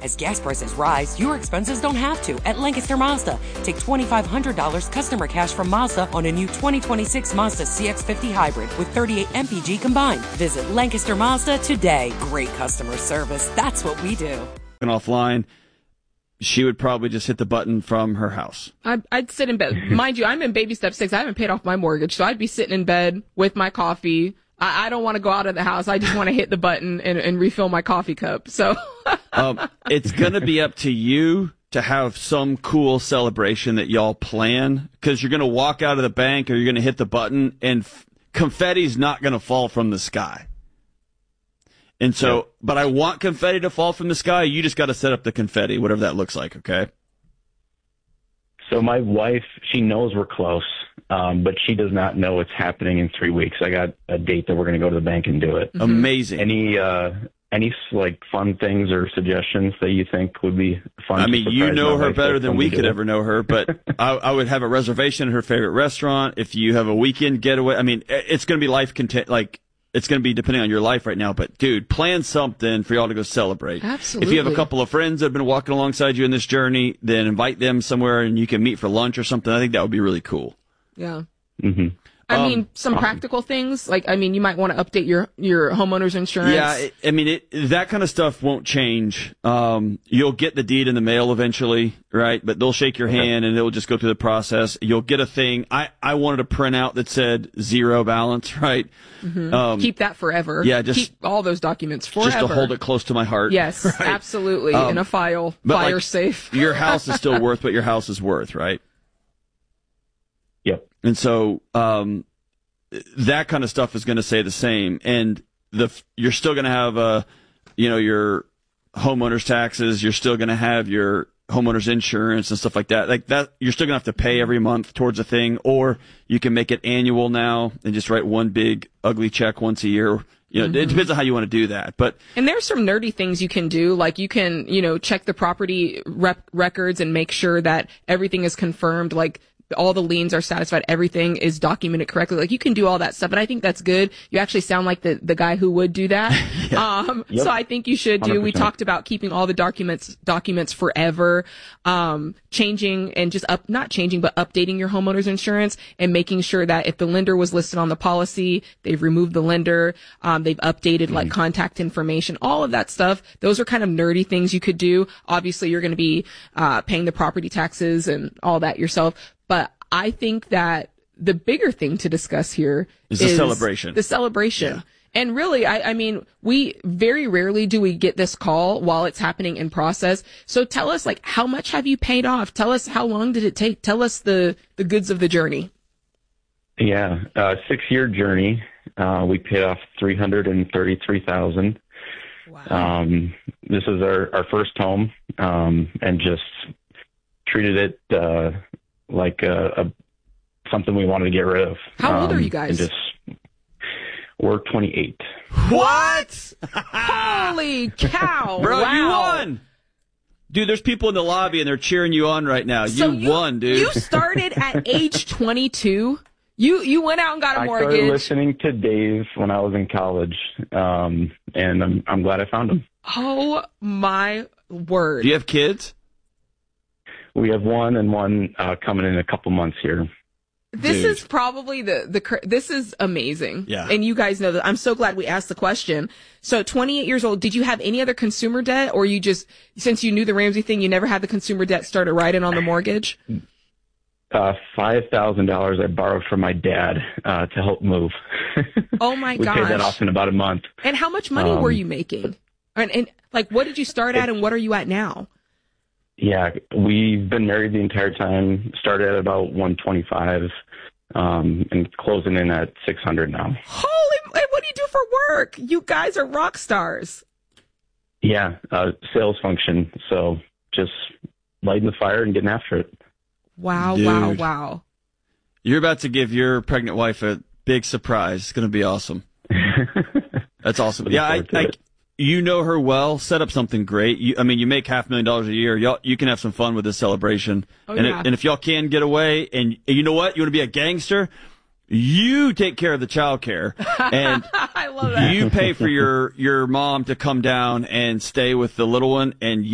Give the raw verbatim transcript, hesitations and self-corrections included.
As gas prices rise, your expenses don't have to at Lancaster Mazda. Take two thousand five hundred dollars customer cash from Mazda on a new twenty twenty-six Mazda C X fifty Hybrid with thirty-eight M P G combined. Visit Lancaster Mazda today. Great customer service. That's what we do. Offline, she would probably just hit the button from her house. I'd, I'd sit in bed. Mind you, I'm in baby step six. I haven't paid off my mortgage, so I'd be sitting in bed with my coffee. I, I don't want to go out of the house. I just want to hit the button and, and refill my coffee cup. So um, it's going to be up to you to have some cool celebration that y'all plan, because you're going to walk out of the bank or you're going to hit the button and f- confetti's not going to fall from the sky. And so, yep. But I want confetti to fall from the sky. You just got to set up the confetti, whatever that looks like, okay? So my wife, she knows we're close, um, but she does not know it's happening in three weeks. I got a date that we're going to go to the bank and do it. Mm-hmm. Amazing. Any uh, any like fun things or suggestions that you think would be fun? I mean, you know her better than we could it? ever know her, but I, I would have a reservation at her favorite restaurant. If you have a weekend getaway, I mean, it's going to be life content, like. It's going to be depending on your life right now, but dude, plan something for y'all to go celebrate. Absolutely. If you have a couple of friends that have been walking alongside you in this journey, then invite them somewhere and you can meet for lunch or something. I think that would be really cool. Yeah. Mm-hmm. I Um, mean, some practical things, like, I mean, you might want to update your, your homeowner's insurance. Yeah, it, I mean, it, that kind of stuff won't change. Um, you'll get the deed in the mail eventually, right? But they'll shake your hand and it'll just go through the process. You'll get a thing. I, I wanted a printout that said zero balance, right? Mm-hmm. Um, Keep that forever. Yeah, just keep all those documents forever. Just to hold it close to my heart. Yes, right? absolutely. Um, in a file, but fire like, safe. Your house is still worth what your house is worth, right? Yep. And so, um, that kind of stuff is going to stay the same, and the you're still going to have uh you know your homeowners taxes, you're still going to have your homeowners insurance and stuff like that. Like that, you're still going to have to pay every month towards a thing, or you can make it annual now and just write one big ugly check once a year. You know, mm-hmm. It depends on how you want to do that. But and there's some nerdy things you can do, like you can you know check the property rep- records and make sure that everything is confirmed, like. All the liens are satisfied. Everything is documented correctly. Like you can do all that stuff, and I think that's good. You actually sound like the, the guy who would do that. yeah. Um, yep. So I think you should do. one hundred percent. We talked about keeping all the documents documents forever, um, changing and just up not changing but updating your homeowner's insurance and making sure that if the lender was listed on the policy, they've removed the lender, um, they've updated mm-hmm. like contact information, all of that stuff. Those are kind of nerdy things you could do. Obviously, you're going to be uh, paying the property taxes and all that yourself. But I think that the bigger thing to discuss here is, is the celebration. The celebration. Yeah. And really, I, I mean, we very rarely do we get this call while it's happening in process. So tell us, like, how much have you paid off? Tell us how long did it take? Tell us the, the goods of the journey. Yeah, uh, six-year journey. Uh, we paid off three hundred thirty-three thousand dollars. Wow. Um, this is our, our first home, um, and just treated it uh, like a, a something we wanted to get rid of. How old um, are you guys? And just we're twenty-eight. What? Holy cow! Bro, wow. you won. Dude, there's people in the lobby and they're cheering you on right now. So you, you won, dude. You started at age twenty-two. You you went out and got a mortgage. I started listening to Dave when I was in college, um, and I'm I'm glad I found him. Oh my word! Do you have kids? We have one and one uh, coming in a couple months here. This Dude. is probably the, the, this is amazing. Yeah. And you guys know that. I'm so glad we asked the question. So twenty-eight years old, did you have any other consumer debt, or you just, since you knew the Ramsey thing, you never had the consumer debt started right in on the mortgage? Uh, five thousand dollars I borrowed from my dad, uh, to help move. Oh my we gosh. We paid that off in about a month. And how much money um, were you making? And, and like, what did you start at and what are you at now? Yeah, we've been married the entire time. Started at about one twenty-five, um, and closing in at six hundred now. Holy, what do you do for work? You guys are rock stars. Yeah, uh, sales function. So just lighting the fire and getting after it. Wow, Dude. wow, wow. You're about to give your pregnant wife a big surprise. It's going to be awesome. That's awesome. Yeah, I, I, you know her well. Set up something great. You, I mean, you make half a million dollars a year. Y'all, you can have some fun with this celebration. Oh, and, yeah. it, and if y'all can get away, and, and you know what? You want to be a gangster? You take care of the child care. And I love that. You pay for your, your mom to come down and stay with the little one, and